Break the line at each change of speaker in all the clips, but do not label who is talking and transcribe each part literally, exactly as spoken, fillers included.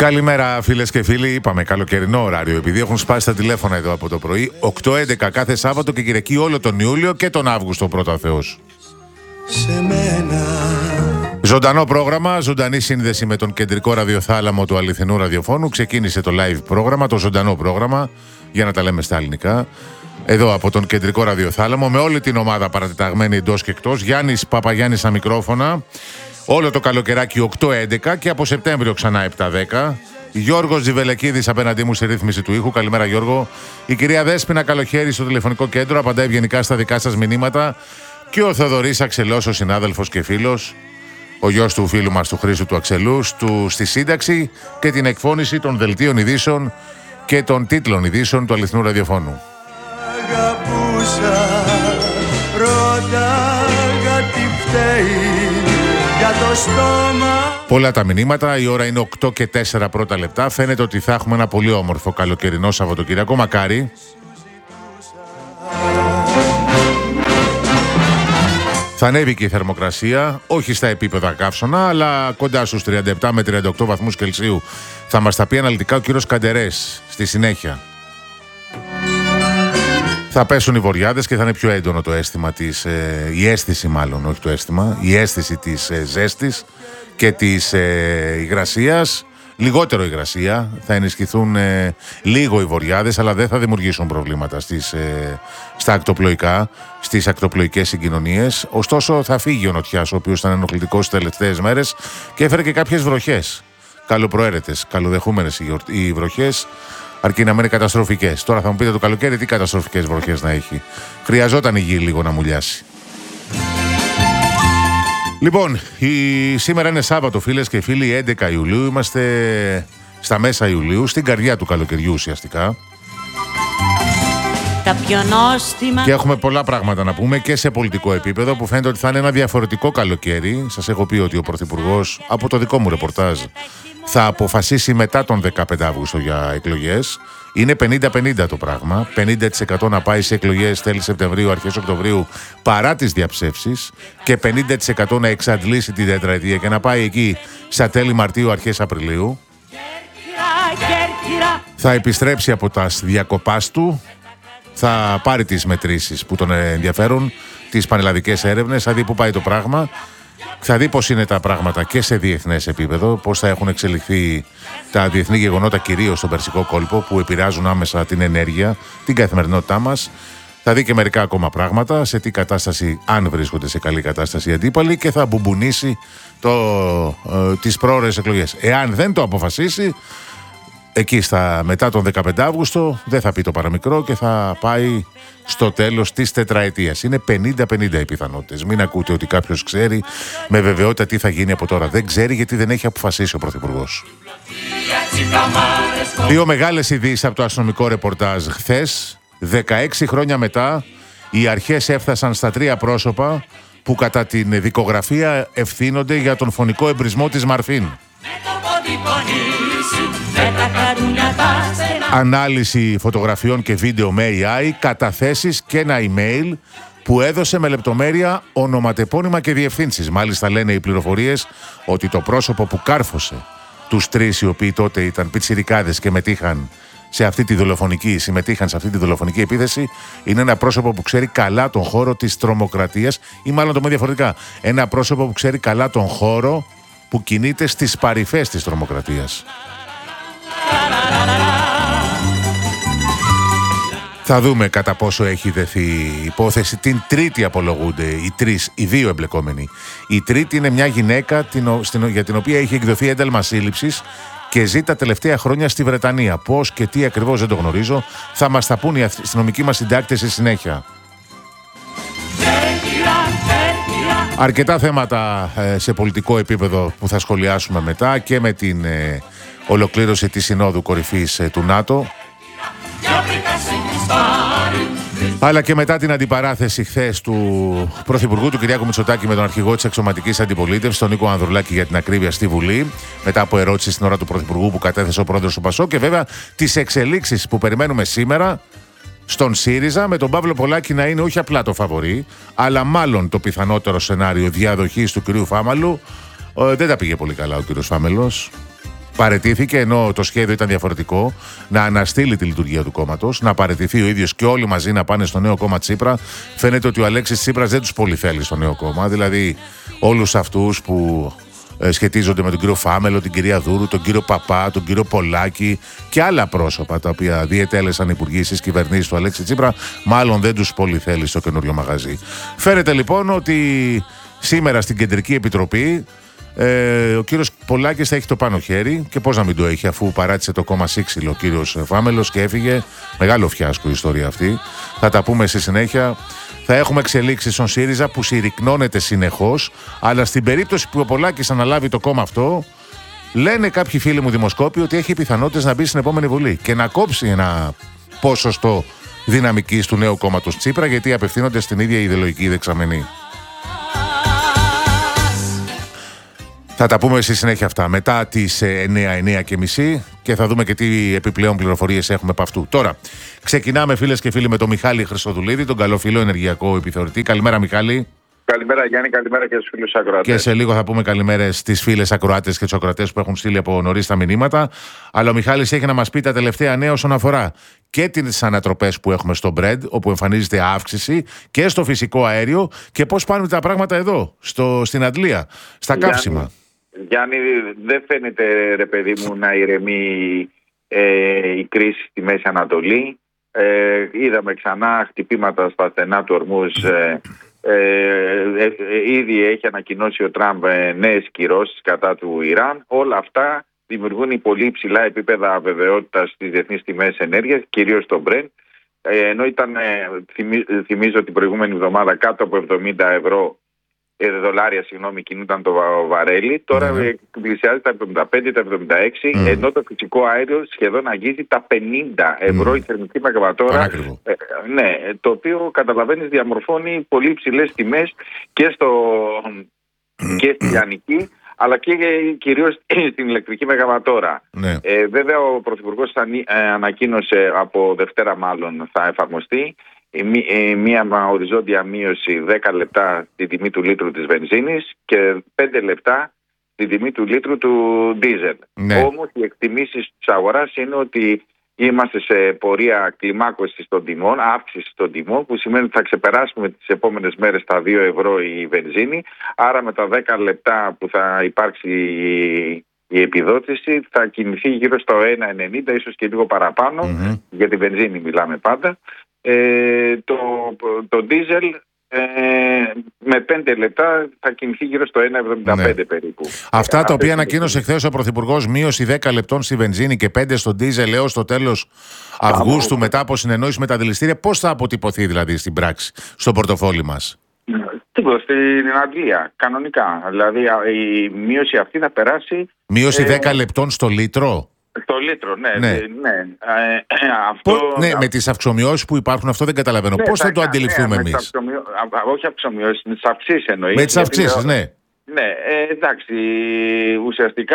Καλημέρα φίλες και φίλοι, είπαμε καλοκαιρινό ωράριο επειδή έχουν σπάσει τα τηλέφωνα εδώ από το πρωί. οκτώ έντεκα κάθε Σάββατο και Κυριακή όλο τον Ιούλιο και τον Αύγουστο πρώτα Θεός. Σε μένα. Ζωντανό πρόγραμμα, ζωντανή σύνδεση με τον κεντρικό ραδιοθάλαμο του αληθινού ραδιοφώνου. Ξεκίνησε το live πρόγραμμα, το ζωντανό πρόγραμμα, για να τα λέμε στα ελληνικά. Εδώ από τον κεντρικό ραδιοθάλαμο με όλη την ομάδα παρατεταγμένη εντός και εκτός. Γιάννης Παπαγιάννης στα μικρόφωνα. Όλο το καλοκαιράκι οκτώ έντεκα και από Σεπτέμβριο ξανά επτά δέκα. Γιώργος Ζιβελεκίδης απέναντί μου στη ρύθμιση του ήχου. Καλημέρα Γιώργο. Η κυρία Δέσποινα Καλοχέρη στο τηλεφωνικό κέντρο απαντάει ευγενικά στα δικά σας μηνύματα. Και ο Θοδωρής Αξελός, ο συνάδελφος και φίλος, ο γιος του φίλου μας του Χρήστου του Αξελού, του, στη σύνταξη και την εκφώνηση των δελτίων ειδήσεων και των τίτλων ειδήσεων του αληθινού ραδιοφώνου. Αγαπούσα, ρώταγα τι φταίει για το στόμα. Πολλά τα μηνύματα, η ώρα είναι οκτώ και τέσσερα πρώτα λεπτά. Φαίνεται ότι θα έχουμε ένα πολύ όμορφο καλοκαιρινό Σαββατοκυριακό, μακάρι. Θα ανέβει και η θερμοκρασία, όχι στα επίπεδα καύσωνα, αλλά κοντά στους τριάντα επτά με τριάντα οκτώ βαθμούς Κελσίου. Θα μας τα πει αναλυτικά ο κύριος Καντερές στη συνέχεια. Θα πέσουν οι βοριάδες και θα είναι πιο έντονο το αίσθημα της, ε, η αίσθηση μάλλον, όχι το αίσθημα, η αίσθηση της ε, ζέστης και της ε, υγρασίας. Λιγότερο υγρασία, θα ενισχυθούν ε, λίγο οι βοριάδες, αλλά δεν θα δημιουργήσουν προβλήματα στις, ε, στα ακτοπλοϊκά, στις ακτοπλοϊκές συγκοινωνίες. Ωστόσο θα φύγει ο νοτιάς, ο οποίος ήταν ενοχλητικός τις τελευταίες μέρες και έφερε και κάποιες βροχές. Καλοπροαίρετες, καλοδεχούμενες οι, οι βροχές, αρκεί να μένει καταστροφικές. Τώρα θα μου πείτε το καλοκαίρι τι καταστροφικές βροχές να έχει. Χρειαζόταν η γη λίγο να μουλιάσει. Λοιπόν, η... σήμερα είναι Σάββατο φίλες και φίλοι, έντεκα Ιουλίου, είμαστε στα μέσα Ιουλίου, στην καρδιά του καλοκαιριού ουσιαστικά. Και έχουμε πολλά πράγματα να πούμε και σε πολιτικό επίπεδο που φαίνεται ότι θα είναι ένα διαφορετικό καλοκαίρι. Σας έχω πει ότι ο Πρωθυπουργός, από το δικό μου ρεπορτάζ, θα αποφασίσει μετά τον δεκαπέντε Αυγούστου για εκλογές. Είναι πενήντα πενήντα το πράγμα. πενήντα τοις εκατό να πάει σε εκλογές τέλη Σεπτεμβρίου, αρχές Οκτωβρίου παρά τις διαψεύσεις και πενήντα τοις εκατό να εξαντλήσει την τετραετία και να πάει εκεί στα τέλη Μαρτίου, αρχές Απριλίου. Θα επιστρέψει από τα διακοπάς του. Θα πάρει τις μετρήσεις που τον ενδιαφέρουν, τις πανελλαδικές έρευνες, θα δει πού πάει το πράγμα. Θα δει πώς είναι τα πράγματα και σε διεθνές επίπεδο, πώς θα έχουν εξελιχθεί τα διεθνή γεγονότα, κυρίως στον Περσικό κόλπο, που επηρεάζουν άμεσα την ενέργεια, την καθημερινότητά μας. Θα δει και μερικά ακόμα πράγματα, σε τι κατάσταση, αν βρίσκονται σε καλή κατάσταση οι αντίπαλοι, και θα μπουμπουνίσει το, ε, τις πρόορες εκλογές. Εάν δεν το αποφασίσει, εκεί στα, μετά τον δεκαπέντε Αυγούστου δεν θα πει το παραμικρό και θα πάει στο τέλος της τετραετίας. Είναι πενήντα πενήντα οι πιθανότητες. Μην ακούτε ότι κάποιος ξέρει με βεβαιότητα τι θα γίνει από τώρα. Δεν ξέρει γιατί δεν έχει αποφασίσει ο Πρωθυπουργός. Δύο μεγάλες ειδήσεις από το αστυνομικό ρεπορτάζ χθες. δεκαέξι χρόνια μετά οι αρχές έφτασαν στα τρία πρόσωπα που κατά την δικογραφία ευθύνονται για τον φωνικό εμπρισμό της Μαρφίν. Ανάλυση φωτογραφιών και βίντεο με έι άι, καταθέσεις και ένα email που έδωσε με λεπτομέρεια ονοματεπώνυμα και διευθύνσεις. Μάλιστα λένε οι πληροφορίες ότι το πρόσωπο που κάρφωσε τους τρεις, οι οποίοι τότε ήταν πιτσιρικάδες και μετήχαν σε αυτή τη δολοφονική, συμμετείχαν σε αυτή τη δολοφονική επίθεση, είναι ένα πρόσωπο που ξέρει καλά τον χώρο της τρομοκρατίας, ή μάλλον το με διαφορετικά, ένα πρόσωπο που ξέρει καλά τον χώρο που κινείται στις παρυφές της τρομοκρατίας. Θα δούμε κατά πόσο έχει δεθεί η υπόθεση. Την τρίτη απολογούνται οι τρεις, οι δύο εμπλεκόμενοι. Η τρίτη είναι μια γυναίκα την, στην, για την οποία έχει εκδοθεί ένταλμα σύλληψης και ζει τα τελευταία χρόνια στη Βρετανία. Πώς και τι ακριβώς δεν το γνωρίζω. Θα μας τα πούν οι αστυνομικοί μας συντάκτες στη συνέχεια. Αρκετά θέματα ε, σε πολιτικό επίπεδο που θα σχολιάσουμε μετά και με την ε, ολοκλήρωση της Συνόδου Κορυφής ε, του ΝΑΤΟ, αλλά και μετά την αντιπαράθεση χθες του Πρωθυπουργού του Κυριάκου Μητσοτάκη με τον αρχηγό της Αξιωματικής Αντιπολίτευσης, τον Νίκο Ανδρουλάκη, για την ακρίβεια, στη Βουλή, μετά από ερώτηση στην ώρα του Πρωθυπουργού που κατέθεσε ο πρόεδρος του Πασόκ, και βέβαια τις εξελίξεις που περιμένουμε σήμερα στον ΣΥΡΙΖΑ, με τον Παύλο Πολάκη να είναι όχι απλά το φαβορί, αλλά μάλλον το πιθανότερο σενάριο διαδοχής του κυρίου Φάμαλου. Ε, δεν τα πήγε πολύ καλά ο κύριος Φάμελος. παραιτήθηκε, ενώ το σχέδιο ήταν διαφορετικό, να αναστείλει τη λειτουργία του κόμματος, να παραιτηθεί ο ίδιος και όλοι μαζί να πάνε στο νέο κόμμα Τσίπρα. Φαίνεται ότι ο Αλέξης Τσίπρας δεν τους πολύ θέλει στο νέο κόμμα, δηλαδή όλους αυτούς που σχετίζονται με τον κύριο Φάμελο, την κυρία Δούρου, τον κύριο Παπά, τον κύριο Πολάκη και άλλα πρόσωπα τα οποία διετέλεσαν υπουργοί στις κυβερνήσεις του Αλέξη Τσίπρα, μάλλον δεν τους πολύ θέλει στο καινούριο μαγαζί. Φαίνεται λοιπόν ότι σήμερα στην Κεντρική Επιτροπή ε, ο κύριος Πολάκης θα έχει το πάνω χέρι, και πώς να μην το έχει, αφού παράτησε το κόμμα σύξυλο ο κύριος Φάμελος και έφυγε. Μεγάλο φιάσκο η ιστορία αυτή. Θα τα πούμε στη συνέχεια. Θα έχουμε εξελίξεις στον ΣΥΡΙΖΑ που συρρυκνώνεται συνεχώς, αλλά στην περίπτωση που ο Πολάκης αναλάβει το κόμμα αυτό, λένε κάποιοι φίλοι μου δημοσκόποι ότι έχει πιθανότητες να μπει στην επόμενη Βουλή και να κόψει ένα ποσοστό δυναμικής του νέου κόμματος Τσίπρα, γιατί απευθύνονται στην ίδια ιδεολογική δεξαμενή. Θα τα πούμε στη συνέχεια αυτά μετά τις εννιά, εννιά και μισή και θα δούμε και τι επιπλέον πληροφορίες έχουμε από αυτού. Τώρα, ξεκινάμε φίλες και φίλοι με τον Μιχάλη Χρυσοδουλίδη, τον καλό φίλο ενεργειακό επιθεωρητή. Καλημέρα Μιχάλη.
Καλημέρα Γιάννη, καλημέρα και στους φίλους ακροατές.
Και σε λίγο θα πούμε καλημέρες στις φίλες ακροάτες και τους ακροατές που έχουν στείλει από νωρίς τα μηνύματα. Αλλά ο Μιχάλης έχει να μας πει τα τελευταία νέα όσον αφορά και τις ανατροπές που έχουμε στο Brent, όπου εμφανίζεται αύξηση, και στο φυσικό αέριο, και πώς πάνε τα πράγματα εδώ, στο, στην Αντλία, στα
Γιάννη,
καύσιμα.
Γιάννη, δεν φαίνεται ρε παιδί μου να ηρεμεί ε, η κρίση στη Μέση Ανατολή. Ε, είδαμε ξανά χτυπήματα στα στενά του Ορμούζ. Ε, ε, ε, ε, ήδη έχει ανακοινώσει ο Τραμπ ε, νέες κυρώσεις κατά του Ιράν. Όλα αυτά δημιουργούν πολύ υψηλά επίπεδα αβεβαιότητας στις διεθνείς τιμές ενέργειας, κυρίως στο Brent. Ε, ενώ ήταν, ε, θυμί, θυμίζω την προηγούμενη εβδομάδα, κάτω από εβδομήντα ευρώ δολάρια, συγγνώμη, κινούνταν το βαρέλι. Τώρα mm-hmm. πλησιάζει τα εβδομήντα πέντε, τα εβδομήντα έξι, mm. ενώ το φυσικό αέριο σχεδόν αγγίζει τα πενήντα ευρώ mm. η θερμική μεγαβατόρα. Ε, ναι, το οποίο καταλαβαίνεις διαμορφώνει πολύ υψηλές τιμές και, στο, mm. και στη λιανική, αλλά και κυρίως στην ηλεκτρική μεγαβατόρα. Mm. Ε, βέβαια ο Πρωθυπουργός ανακοίνωσε, από Δευτέρα μάλλον θα εφαρμοστεί, μία οριζόντια μείωση δέκα λεπτά στην τιμή του λίτρου της βενζίνης και πέντε λεπτά στην τιμή του λίτρου του ντίζελ. Ναι. Όμως οι εκτιμήσεις της αγοράς είναι ότι είμαστε σε πορεία κλιμάκωσης των τιμών, αύξηση των τιμών, που σημαίνει ότι θα ξεπεράσουμε τις επόμενες μέρες τα δύο ευρώ η βενζίνη. Άρα με τα δέκα λεπτά που θα υπάρξει η, η επιδότηση θα κινηθεί γύρω στο ένα ενενήντα, ίσως και λίγο παραπάνω, mm-hmm. για τη βενζίνη μιλάμε πάντα. Ε, το, το ντίζελ ε, με πέντε λεπτά θα κινηθεί γύρω στο ένα εβδομήντα πέντε, ναι. περίπου.
Αυτά ε, τα οποία ανακοίνωσε χθες ο Πρωθυπουργός, μείωση δέκα λεπτών στη βενζίνη και πέντε στο ντίζελ έως το τέλος Αυγούστου, μετά από συνεννόηση με τα δηληστήρια, πώς θα αποτυπωθεί δηλαδή στην πράξη, στο πορτοφόλι μας?
Τίποτα, στην Αγγλία, κανονικά. Δηλαδή η μείωση αυτή θα περάσει.
Μείωση ε, δέκα λεπτών στο λίτρο.
Το λίτρο, ναι.
ναι.
ναι. Ε, αυτό...
Πώς, ναι, με τις αυξομοιώσεις που υπάρχουν, αυτό δεν καταλαβαίνω. Ναι, πώς θα, θα το αντιληφθούμε ναι, εμείς?
Αυξομοιώ... Όχι αυξομοιώσεις, με τις αυξήσεις εννοείς.
Με τις αυξήσεις, ναι.
Ναι, ε, εντάξει, ουσιαστικά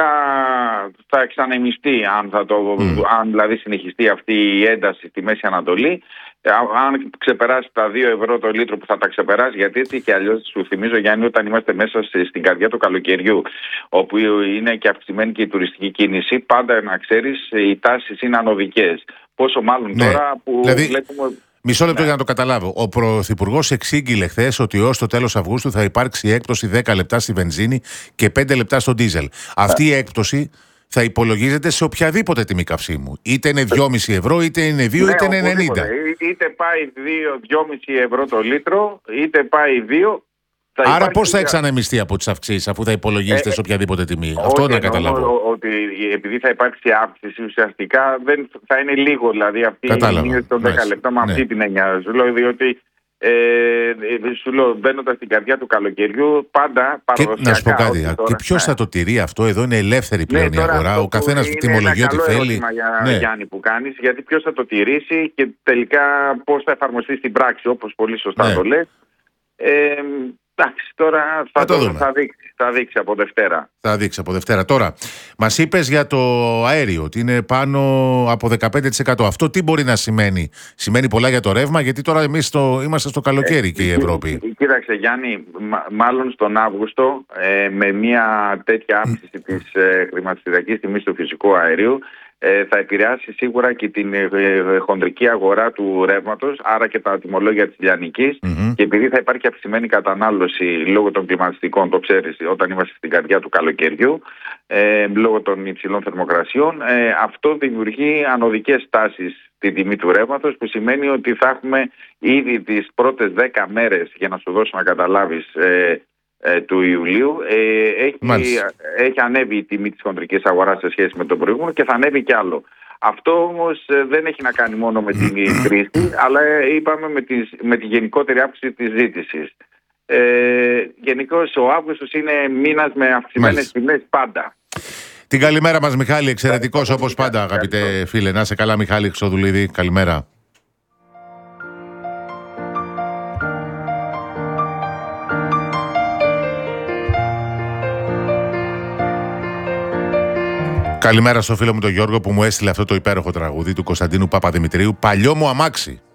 θα εξανεμιστεί αν, θα το, mm. αν δηλαδή συνεχιστεί αυτή η ένταση στη Μέση Ανατολή. Αν ξεπεράσει τα δύο ευρώ το λίτρο, που θα τα ξεπεράσει, γιατί έτσι και αλλιώς σου θυμίζω, Γιάννη, όταν είμαστε μέσα στην καρδιά του καλοκαιριού, όπου είναι και αυξημένη και η τουριστική κίνηση, πάντα να ξέρεις οι τάσεις είναι ανωδικές. Πόσο μάλλον ναι. τώρα που δηλαδή... βλέπουμε...
Μισό λεπτό ναι. για να το καταλάβω. Ο Πρωθυπουργός εξήγηλε χθες ότι έως το τέλος Αυγούστου θα υπάρξει έκπτωση δέκα λεπτά στη βενζίνη και πέντε λεπτά στο ντίζελ. Αυτή η έκπτωση θα υπολογίζεται σε οποιαδήποτε τιμή καυσίμου. Είτε είναι δυόμισι ευρώ, είτε είναι δύο, ναι, είτε είναι ενενήντα.
Είτε πάει δύο, δυόμισι ευρώ το λίτρο, είτε πάει δύο.
Άρα πώς θα εξανεμιστεί από τις αυξήσεις, αφού θα υπολογίζεται ε, σε οποιαδήποτε τιμή? Ε, Αυτό να καταλάβω.
Ότι επειδή θα υπάρξει αύξηση, ουσιαστικά δεν θα είναι λίγο, δηλαδή αυτή η μείωση των δέκα λεπτών με αυτή ναι. την έννοια. Σου λέω, διότι ε, σου λέω, μπαίνοντας στην καρδιά του καλοκαιριού, πάντα παραδοσιακά.
Και να σου πω κάτι, τώρα, και ποιος ναι. θα το τηρεί αυτό? Εδώ είναι ελεύθερη πλέον ναι, η αγορά. Ο καθένας τιμολογεί ό,τι θέλει.
Είναι για ναι. Γιάννη που κάνεις, γιατί ποιος θα το τηρήσει και τελικά πώς θα εφαρμοστεί στην πράξη, όπως πολύ σωστά ναι. το λες. Ε, εντάξει, τώρα θα, θα, το, θα δείξει. Θα δείξει από Δευτέρα.
Θα δείξει από Δευτέρα. Τώρα, μας είπες για το αέριο ότι είναι πάνω από δεκαπέντε τοις εκατό. Αυτό τι μπορεί να σημαίνει? Σημαίνει πολλά για το ρεύμα, γιατί τώρα εμείς το, είμαστε στο καλοκαίρι ε, και η Ευρώπη.
Κοίταξε Γιάννη, μάλλον στον Αύγουστο ε, με μια τέτοια αύξηση της ε, χρηματιστηριακής τιμής του φυσικού αερίου ε, θα επηρεάσει σίγουρα και την ε, ε, χοντρική αγορά του ρεύματος, άρα και τα τιμολόγια της λιανικής. Mm-hmm. Και επειδή θα υπάρχει αυξημένη κατανάλωση λόγω των κλιματιστικών, το ξέρεις, όταν είμαστε στην καρδιά του καλοκαιριού, ε, λόγω των υψηλών θερμοκρασιών, ε, αυτό δημιουργεί ανωδικές τάσεις στην τιμή του ρεύματος, που σημαίνει ότι θα έχουμε ήδη τις πρώτες δέκα μέρες, για να σου δώσω να καταλάβεις, ε, ε, του Ιουλίου, ε, έχει, έχει ανέβει η τιμή της χοντρικής αγοράς σε σχέση με τον προηγούμενο και θα ανέβει κι άλλο. Αυτό όμως ε, δεν έχει να κάνει μόνο με την κρίση, αλλά ε, είπαμε με, τις, με τη γενικότερη αύξηση της ζήτησης. Ε, γενικώς ο Αύγουστος είναι μήνας με αυξημένες τιμές πάντα.
Την καλημέρα μας, Μιχάλη, εξαιρετικός όπως πάντα, αγαπητέ φίλε. Να σε καλά, Μιχάλη Χρυσοδουλίδη, καλημέρα. Καλημέρα στο φίλο μου τον Γιώργο που μου έστειλε αυτό το υπέροχο τραγούδι του Κωνσταντίνου Παπαδημητρίου, «Παλιό μου αμάξι».